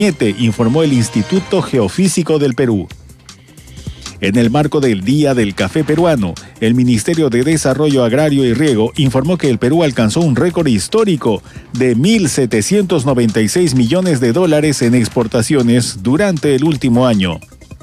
informó el Instituto Geofísico del Perú. En el marco del Día del Café Peruano, el Ministerio de Desarrollo Agrario y Riego informó que el Perú alcanzó un récord histórico de $1.796 millones en exportaciones durante el último año.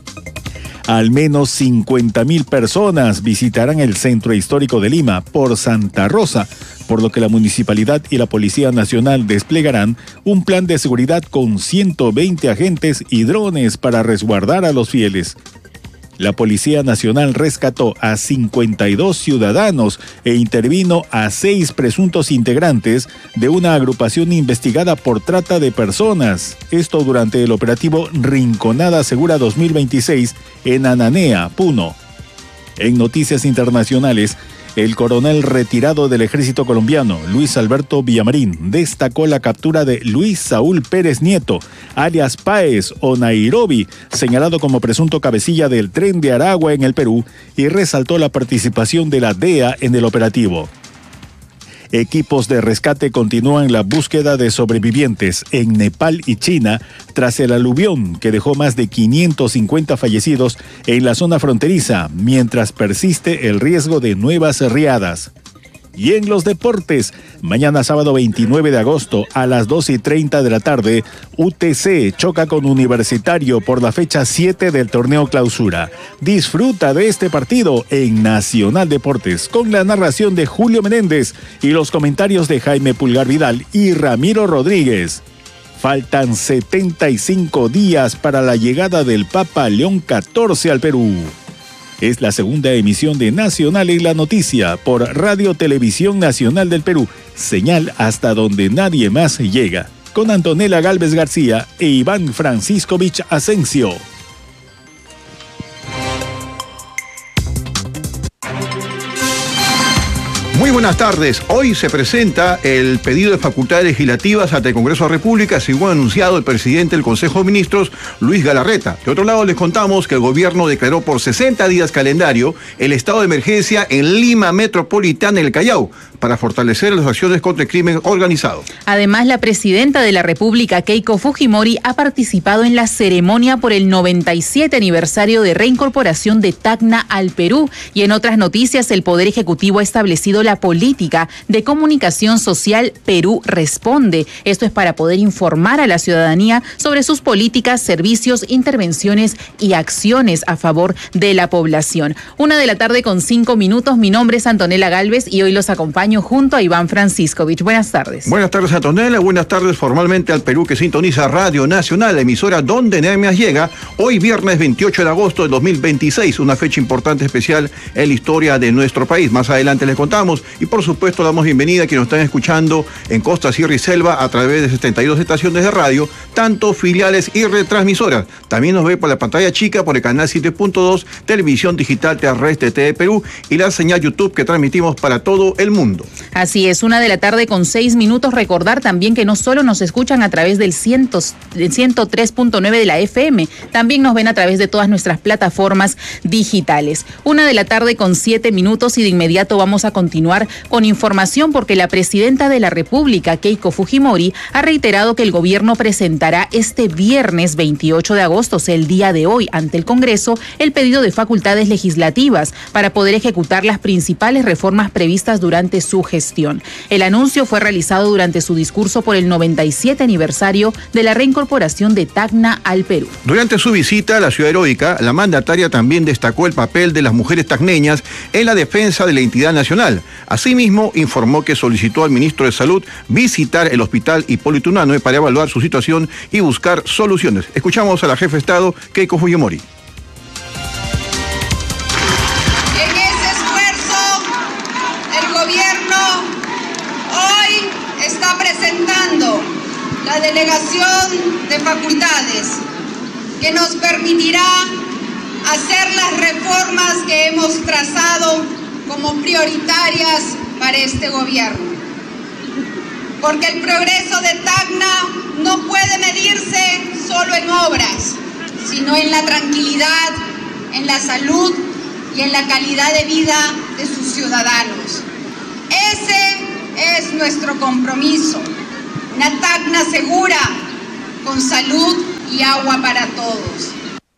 Al menos 50.000 personas visitarán el Centro Histórico de Lima por Santa Rosa, por lo que la Municipalidad y la Policía Nacional desplegarán un plan de seguridad con 120 agentes y drones para resguardar a los fieles. La Policía Nacional rescató a 52 ciudadanos e intervino a 6 presuntos integrantes de una agrupación investigada por trata de personas. Esto durante el operativo Rinconada Segura 2026 en Ananea, Puno. En noticias internacionales, el coronel retirado del ejército colombiano, Luis Alberto Villamarín, destacó la captura de Luis Saúl Pérez Nieto, alias Páez o Nairobi, señalado como presunto cabecilla del Tren de Aragua en el Perú, y resaltó la participación de la DEA en el operativo. Equipos de rescate continúan la búsqueda de sobrevivientes en Nepal y China tras el aluvión que dejó más de 550 fallecidos en la zona fronteriza, mientras persiste el riesgo de nuevas riadas. Y en los deportes, mañana sábado 29 de agosto a las 2:30 de la tarde, UTC choca con Universitario por la fecha 7 del torneo Clausura. Disfruta de este partido en Nacional Deportes con la narración de Julio Menéndez y los comentarios de Jaime Pulgar Vidal y Ramiro Rodríguez. Faltan 75 días para la llegada del Papa León XIV al Perú. Es la segunda emisión de Nacional en la Noticia por Radio Televisión Nacional del Perú, señal hasta donde nadie más llega, con Antonella Gálvez García e Iván Franciscovich Asensio. Muy buenas tardes. Hoy se presenta el pedido de facultades legislativas ante el Congreso de la República, según ha anunciado el presidente del Consejo de Ministros, Luis Galarreta. De otro lado, les contamos que el gobierno declaró por 60 días calendario el estado de emergencia en Lima Metropolitana y el Callao, para fortalecer las acciones contra el crimen organizado. Además, la presidenta de la República, Keiko Fujimori, ha participado en la ceremonia por el 97 aniversario de reincorporación de Tacna al Perú. Y en otras noticias, el Poder Ejecutivo ha establecido la política de comunicación social Perú Responde. Esto es para poder informar a la ciudadanía sobre sus políticas, servicios, intervenciones y acciones a favor de la población. 1:05 p.m. Mi nombre es Antonella Gálvez y hoy los acompaño junto a Iván Franciscovich. Buenas tardes. Buenas tardes, Antonella. Buenas tardes formalmente al Perú que sintoniza Radio Nacional, la emisora donde nadie más llega. Hoy viernes 28 de agosto de 2026, una fecha importante, especial en la historia de nuestro país. Más adelante les contamos y por supuesto damos bienvenida a quienes nos están escuchando en Costa, Sierra y Selva a través de 72 estaciones de radio, tanto filiales y retransmisoras. También nos ve por la pantalla chica por el canal 7.2, televisión digital terrestre TV Perú y la señal YouTube que transmitimos para todo el mundo. Así es, 1:06 p.m. Recordar también que no solo nos escuchan a través del 103.9 de la FM, también nos ven a través de todas nuestras plataformas digitales. 1:07 p.m. y de inmediato vamos a continuar con información porque la presidenta de la República, Keiko Fujimori, ha reiterado que el gobierno presentará este viernes 28 de agosto, o sea, el día de hoy, ante el Congreso, el pedido de facultades legislativas para poder ejecutar las principales reformas previstas durante su gestión. El anuncio fue realizado durante su discurso por el 97 aniversario de la reincorporación de Tacna al Perú. Durante su visita a la ciudad heroica, la mandataria también destacó el papel de las mujeres tacneñas en la defensa de la identidad nacional. Asimismo, informó que solicitó al ministro de Salud visitar el hospital Hipólito Unanue para evaluar su situación y buscar soluciones. Escuchamos a la jefa de Estado, Keiko Fujimori. Presentando la delegación de facultades que nos permitirá hacer las reformas que hemos trazado como prioritarias para este gobierno. Porque el progreso de Tacna no puede medirse solo en obras, sino en la tranquilidad, en la salud y en la calidad de vida de sus ciudadanos. Ese es nuestro compromiso, una Tacna segura, con salud y agua para todos.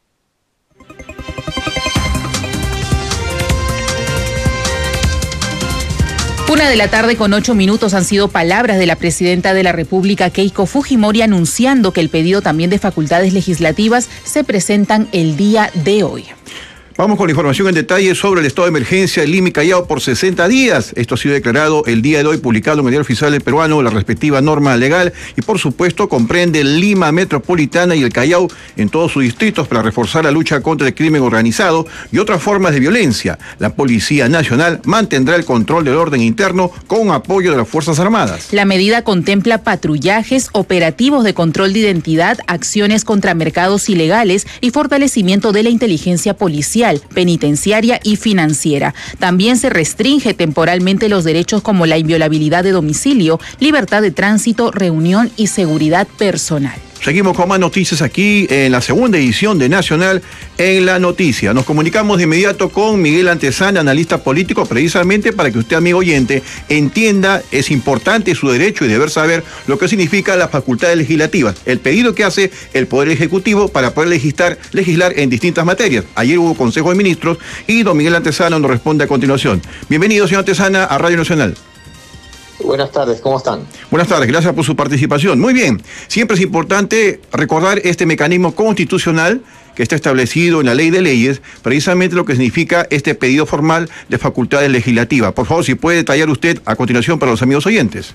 Una de la tarde con 8 minutos han sido palabras de la presidenta de la República, Keiko Fujimori, anunciando que el pedido también de facultades legislativas se presentan el día de hoy. Vamos con la información en detalle sobre el estado de emergencia en Lima y Callao por 60 días. Esto ha sido declarado el día de hoy, publicado en el Diario Oficial del Peruano, la respectiva norma legal, y por supuesto comprende Lima Metropolitana y el Callao en todos sus distritos para reforzar la lucha contra el crimen organizado y otras formas de violencia. La Policía Nacional mantendrá el control del orden interno con apoyo de las Fuerzas Armadas. La medida contempla patrullajes, operativos de control de identidad, acciones contra mercados ilegales y fortalecimiento de la inteligencia policial, penitenciaria y financiera. También se restringe temporalmente los derechos como la inviolabilidad de domicilio, libertad de tránsito, reunión y seguridad personal. Seguimos con más noticias aquí en la segunda edición de Nacional en la Noticia. Nos comunicamos de inmediato con Miguel Antezana, analista político, precisamente para que usted, amigo oyente, entienda, es importante su derecho y deber saber lo que significa las facultades legislativas, el pedido que hace el Poder Ejecutivo para poder legislar en distintas materias. Ayer hubo Consejo de Ministros y don Miguel Antezana nos responde a continuación. Bienvenido, señor Antezana, a Radio Nacional. Buenas tardes, ¿cómo están? Buenas tardes, gracias por su participación. Muy bien, siempre es importante recordar este mecanismo constitucional que está establecido en la Ley de Leyes, precisamente lo que significa este pedido formal de facultades legislativas. Por favor, si puede detallar usted a continuación para los amigos oyentes.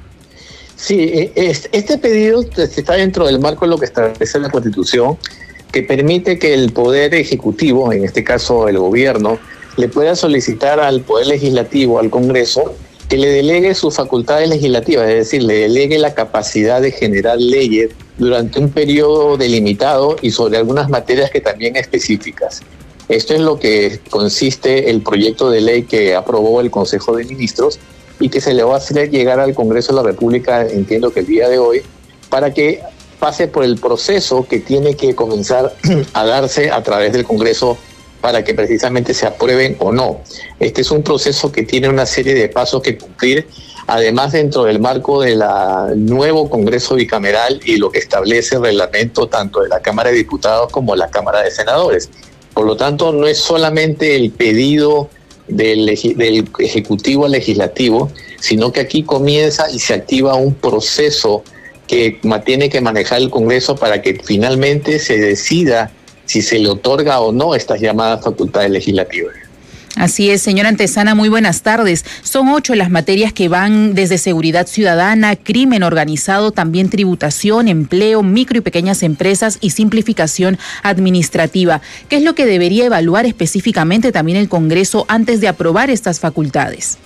Sí, este pedido está dentro del marco de lo que establece la Constitución, que permite que el Poder Ejecutivo, en este caso el Gobierno, le pueda solicitar al Poder Legislativo, al Congreso, que le delegue sus facultades legislativas, es decir, le delegue la capacidad de generar leyes durante un periodo delimitado y sobre algunas materias que también específicas. Esto es lo que consiste el proyecto de ley que aprobó el Consejo de Ministros y que se le va a hacer llegar al Congreso de la República, entiendo que el día de hoy, para que pase por el proceso que tiene que comenzar a darse a través del Congreso para que precisamente se aprueben o no. Este es un proceso que tiene una serie de pasos que cumplir, además dentro del marco del nuevo Congreso bicameral y lo que establece el reglamento tanto de la Cámara de Diputados como la Cámara de Senadores. Por lo tanto, no es solamente el pedido del Ejecutivo al Legislativo, sino que aquí comienza y se activa un proceso que tiene que manejar el Congreso para que finalmente se decida si se le otorga o no estas llamadas facultades legislativas. Así es, señora Antezana, muy buenas tardes. Son 8 las materias que van desde seguridad ciudadana, crimen organizado, también tributación, empleo, micro y pequeñas empresas y simplificación administrativa. ¿Qué es lo que debería evaluar específicamente también el Congreso antes de aprobar estas facultades?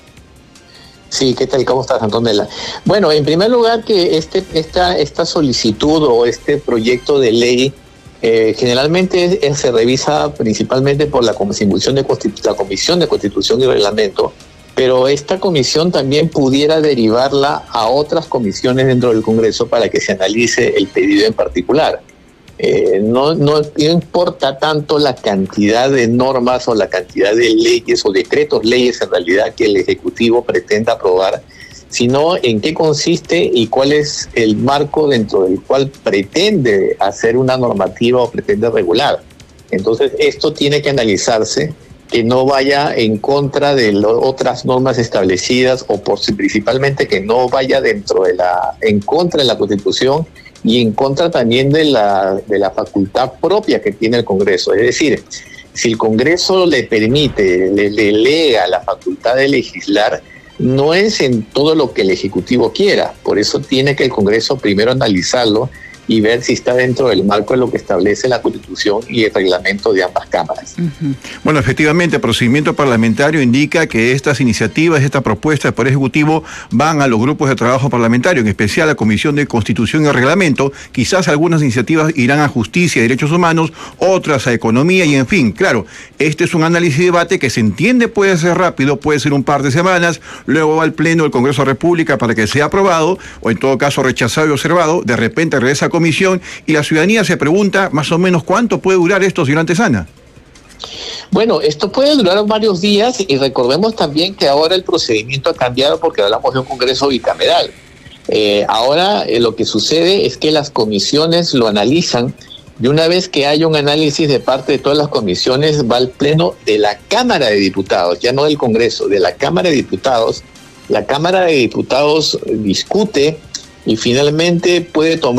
Sí, ¿qué tal? ¿Cómo estás, Antonella? Bueno, en primer lugar, que esta solicitud o este proyecto de ley generalmente se revisa principalmente por la Comisión de Constitución y Reglamento, pero esta comisión también pudiera derivarla a otras comisiones dentro del Congreso para que se analice el pedido en particular. No importa tanto la cantidad de normas o la cantidad de leyes o decretos leyes en realidad que el Ejecutivo pretenda aprobar, sino en qué consiste y cuál es el marco dentro del cual pretende hacer una normativa o pretende regular. Entonces, esto tiene que analizarse, que no vaya en contra de otras normas establecidas o principalmente que no vaya en contra de la Constitución y en contra también de la facultad propia que tiene el Congreso. Es decir, si el Congreso le delega la facultad de legislar, no es en todo lo que el Ejecutivo quiera. Por eso tiene que el Congreso primero analizarlo y ver si está dentro del marco de lo que establece la Constitución y el reglamento de ambas cámaras. Uh-huh. Bueno, efectivamente, el procedimiento parlamentario indica que estas iniciativas, esta propuesta del Poder Ejecutivo van a los grupos de trabajo parlamentario, en especial a la Comisión de Constitución y Reglamento. Quizás algunas iniciativas irán a Justicia y Derechos Humanos, otras a Economía y en fin. Claro, este es un análisis y debate que se entiende puede ser rápido, puede ser un par de semanas, luego va al Pleno del Congreso de la República para que sea aprobado o en todo caso rechazado y observado, de repente regresa a comisión y la ciudadanía se pregunta más o menos cuánto puede durar esto, señor Antezana. Bueno, esto puede durar varios días y recordemos también que ahora el procedimiento ha cambiado porque hablamos de un Congreso bicameral. Ahora lo que sucede es que las comisiones lo analizan, y una vez que haya un análisis de parte de todas las comisiones, va al pleno de la Cámara de Diputados, ya no del Congreso, de la Cámara de Diputados. La Cámara de Diputados discute y finalmente puede tomar